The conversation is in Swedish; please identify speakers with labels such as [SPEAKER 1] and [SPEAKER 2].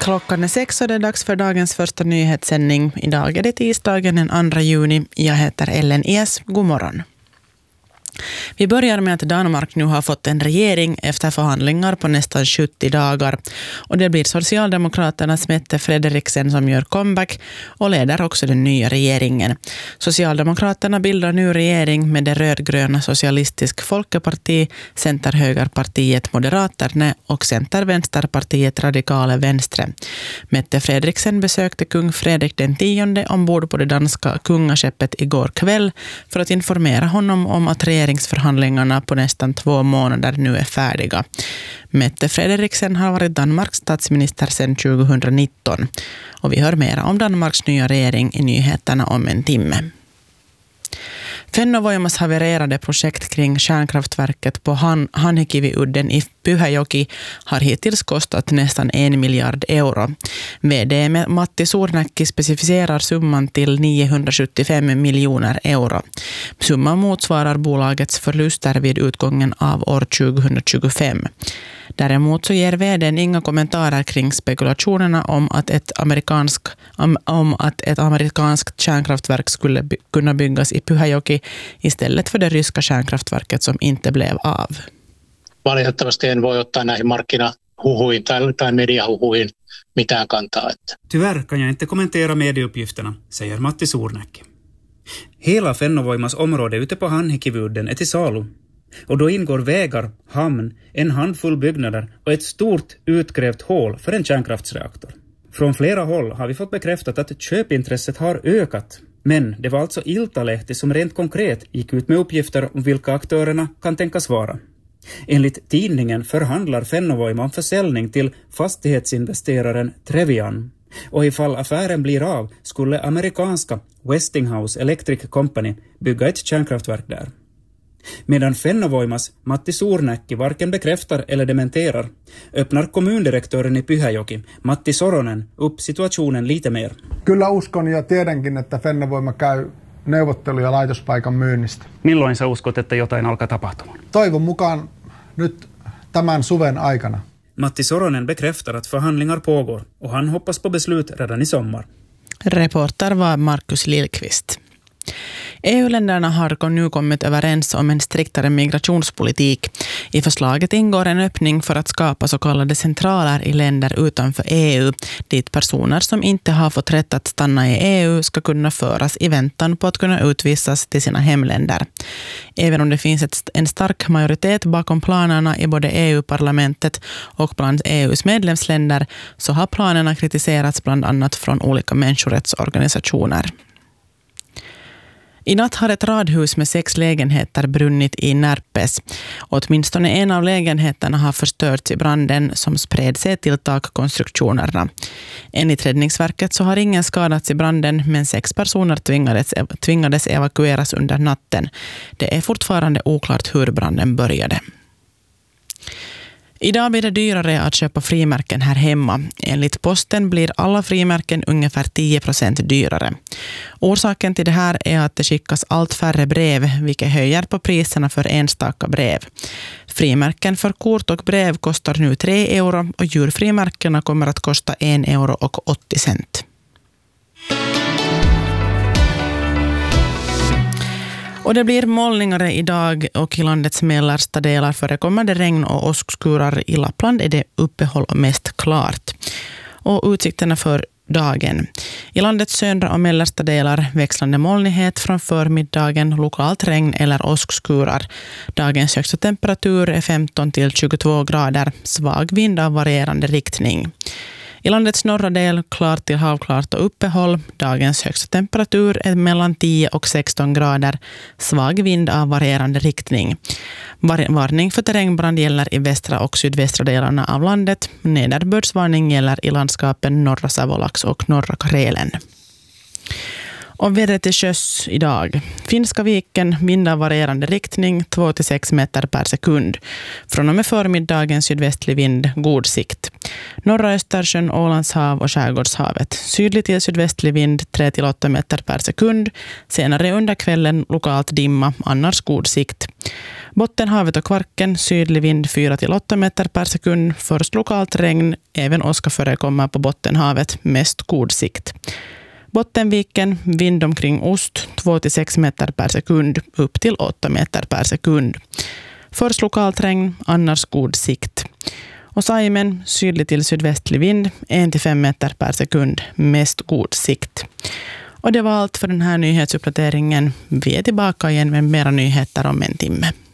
[SPEAKER 1] Klockan är 6 och det är dags för dagens första nyhetssändning. Idag är det tisdagen den 2 juni. Jag heter Ellen Es. God morgon. Vi börjar med att Danmark nu har fått en regering efter förhandlingar på nästan 70 dagar. Och det blir Socialdemokraternas Mette Frederiksen som gör comeback och leder också den nya regeringen. Socialdemokraterna bildar nu regering med det rödgröna Socialistisk Folkeparti, Centerhögerpartiet Moderaterna och Centervänsterpartiet Radikale Venstre. Mette Frederiksen besökte kung Fredrik den 10 ombord på det danska kungaskeppet igår kväll för att informera honom om att regeringsförhandlingarna på nästan 2 månader nu är färdiga. Mette Frederiksen har varit Danmarks statsminister sedan 2019. Och vi hör mer om Danmarks nya regering i nyheterna om en timme. Fennovoimas havererade projekt kring kärnkraftverket på Hanhikiviudden i Pyhäjoki har hittills kostat nästan 1 miljard euro. VD Matti Suurnäkki specificerar summan till 975 miljoner euro. Summan motsvarar bolagets förluster vid utgången av år 2025. Däremot så ger vdn inga kommentarer kring spekulationerna om att ett amerikanskt kärnkraftverk skulle kunna byggas i Pyhäjoki istället för det ryska kärnkraftverket som inte blev av.
[SPEAKER 2] Valitettavasti en voi ottaa näihin markkinahuhuihin tai mediahuhuihin mitään kantaa.
[SPEAKER 3] Tyvärr kan jag inte kommentera medieuppgifterna, säger Matti Suurnäkki. Hela Fennovoimas område ute på Hanhikiviudden är till salu. Och då ingår vägar, hamn, en handfull byggnader och ett stort utgrävt hål för en kärnkraftsreaktor. Från flera håll har vi fått bekräftat att köpintresset har ökat. Men det var alltså Iltalehti som rent konkret gick ut med uppgifter om vilka aktörerna kan tänkas vara. Enligt tidningen förhandlar Fennovoima om försäljning till fastighetsinvesteraren Trevian. Och ifall affären blir av skulle amerikanska Westinghouse Electric Company bygga ett kärnkraftverk där. Medan Fennovoimas Matti Suurnäkki varken bekräftar eller dementerar öppnar kommundirektören i Pyhäjoki, Matti Soronen, upp situationen lite mer.
[SPEAKER 4] Kyllä uskon ja tiedänkin, että Fennovoima käy neuvotteluja laitospaikan myynnistä.
[SPEAKER 3] Milloin sä uskot, että jotain alkaa tapahtumaan?
[SPEAKER 4] Toivon mukaan nyt tämän suven aikana.
[SPEAKER 3] Matti Soronen bekräftar att förhandlingar pågår och han hoppas på beslut redan i sommar.
[SPEAKER 1] Reporter var Markus Lillqvist. EU-länderna har nu kommit överens om en striktare migrationspolitik. I förslaget ingår en öppning för att skapa så kallade centraler i länder utanför EU, dit personer som inte har fått rätt att stanna i EU ska kunna föras i väntan på att kunna utvisas till sina hemländer. Även om det finns en stark majoritet bakom planerna i både EU-parlamentet och bland EUs medlemsländer så har planerna kritiserats bland annat från olika människorättsorganisationer. I natt har ett radhus med 6 lägenheter brunnit i Närpes. Åtminstone en av lägenheterna har förstörts i branden som spred sig till takkonstruktionerna. Enligt Räddningsverket så har ingen skadats i branden, men 6 personer tvingades evakueras under natten. Det är fortfarande oklart hur branden började. Idag blir det dyrare att köpa frimärken här hemma. Enligt posten blir alla frimärken ungefär 10% dyrare. Orsaken till det här är att det skickas allt färre brev, vilket höjer på priserna för enstaka brev. Frimärken för kort och brev kostar nu 3 euro och julfrimärkena kommer att kosta 1 euro och 80 cent. Och det blir molningare idag och i landets mellersta delar förekommer det regn och åskskurar. I Lappland är det uppehåll mest klart. Och utsikterna för dagen. I landets södra och mellersta delar växlande molnighet från förmiddagen, lokalt regn eller åskskurar. Dagens högsta temperatur är 15 till 22 grader, svag vind av varierande riktning. I landets norra del klart till halvklart och uppehåll. Dagens högsta temperatur är mellan 10 och 16 grader. Svag vind av varierande riktning. Varning för terrängbrand gäller i västra och sydvästra delarna av landet. Nederbördsvarning gäller i landskapen norra Savolax och norra Karelen. Och vädret till sjöss idag. Finska viken, vind av varierande riktning, 2-6 meter per sekund. Från och med förmiddagen sydvästlig vind, god sikt. Norra Östersjön, Ålandshav och Skärgårdshavet. Sydlig till sydvästlig vind 3-8 meter per sekund. Senare under kvällen lokalt dimma, annars god sikt. Bottenhavet och Kvarken, sydlig vind 4-8 meter per sekund. Först lokalt regn, även åska förekommer på Bottenhavet, mest god sikt. Bottenviken, vind omkring ost, 2-6 meter per sekund, upp till 8 meter per sekund. Först lokalt regn, annars god sikt. Och Saimen, sydlig till sydvästlig vind, 1-5 meter per sekund, mest god sikt. Och det var allt för den här nyhetsuppdateringen. Vi är tillbaka igen med mera nyheter om en timme.